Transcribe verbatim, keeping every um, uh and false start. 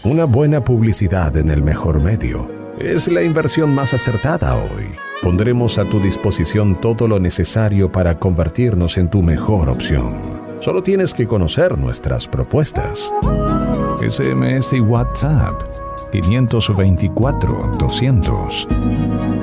Una buena publicidad en el mejor medio es la inversión más acertada hoy. Pondremos a tu disposición todo lo necesario para convertirnos en tu mejor opción. Solo tienes que conocer nuestras propuestas. S M S y WhatsApp quinientos veinticuatro doscientos.